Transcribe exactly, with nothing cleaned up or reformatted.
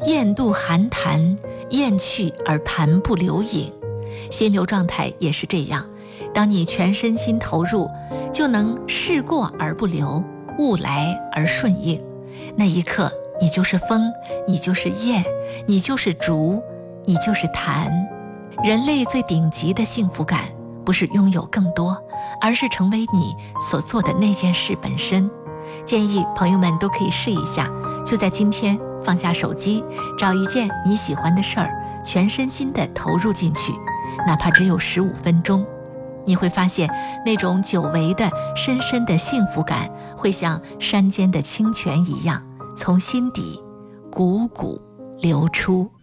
雁渡寒潭，雁去而潭不留影。心流状态也是这样，当你全身心投入，就能事过而不留，物来而顺应。那一刻，你就是风，你就是雁，你就是竹，你就是潭。人类最顶级的幸福感，不是拥有更多，而是成为你所做的那件事本身。建议朋友们都可以试一下，就在今天放下手机，找一件你喜欢的事儿，全身心地投入进去，哪怕只有十五分钟，你会发现那种久违的深深的幸福感，会像山间的清泉一样，从心底汩汩流出。